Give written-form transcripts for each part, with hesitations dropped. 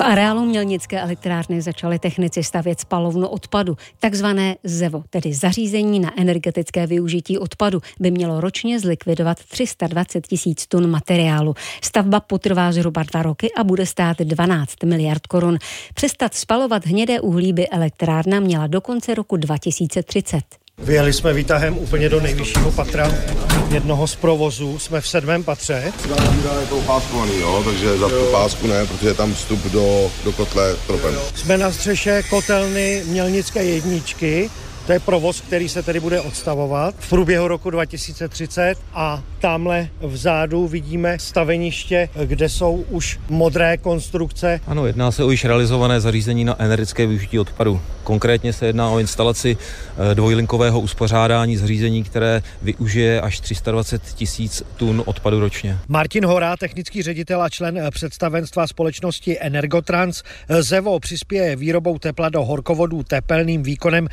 V areálu Mělnické elektrárny začali technici stavět spalovnu odpadu. Takzvané ZEVO, tedy zařízení na energetické využití odpadu, by mělo ročně zlikvidovat 320 000 tun materiálu. Stavba potrvá zhruba 2 roky a bude stát 12 miliard korun. Přestat spalovat hnědé uhlí by elektrárna měla do konce roku 2030. Vyjeli jsme výtahem úplně do nejvyššího patra jednoho z provozů, jsme v 7. patře. Je to upáskovaný, jo, takže za tu pásku ne, protože je tam vstup do kotle tropem. Jsme na střeše kotelny Mělnické jedničky. To je provoz, který se tedy bude odstavovat v průběhu roku 2030 a tamhle vzadu vidíme staveniště, kde jsou už modré konstrukce. Ano, jedná se o již realizované zařízení na energetické využití odpadu. Konkrétně se jedná o instalaci dvojlinkového uspořádání zařízení, které využije až 320 000 tun odpadu ročně. Martin Hora, technický ředitel a člen představenstva společnosti Energotrans, ZEVO přispěje výrobou tepla do horkovodů tepelným výkonem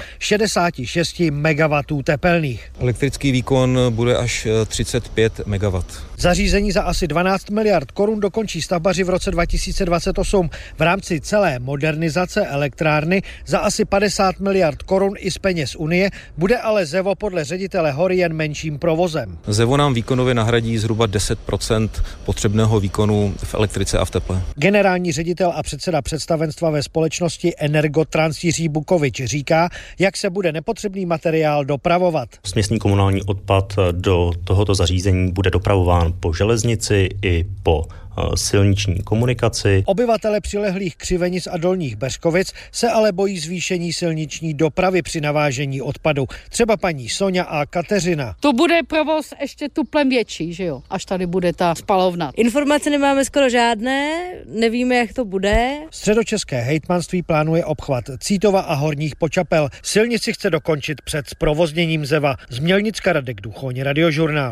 66 MW tepelných. Elektrický výkon bude až 35 MW. Zařízení za asi 12 miliard korun dokončí stavbaři v roce 2028. V rámci celé modernizace elektrárny za asi 50 miliard korun i z peněz Unie bude ale ZEVO podle ředitele Hory jen menším provozem. ZEVO nám výkonově nahradí zhruba 10% potřebného výkonu v elektrice a v teple. Generální ředitel a předseda představenstva ve společnosti Energotrans Jiří Bukovič říká, jak se bude nepotřebný materiál dopravovat. Směsný komunální odpad do tohoto zařízení bude dopravován po železnici i po silniční komunikaci. Obyvatele přilehlých Křivenic a Dolních Beřkovic se ale bojí zvýšení silniční dopravy při navážení odpadu. Třeba paní Soňa a Kateřina. To bude provoz ještě tuplem větší, že jo, až tady bude ta spalovna. Informace nemáme skoro žádné, nevíme, jak to bude. Středočeské hejtmanství plánuje obchvat Cítova a Horních Počapel. Silnici chce dokončit před zprovozněním ZEVA. Z Mělnicka Radek Duchoň, Radiožurnál.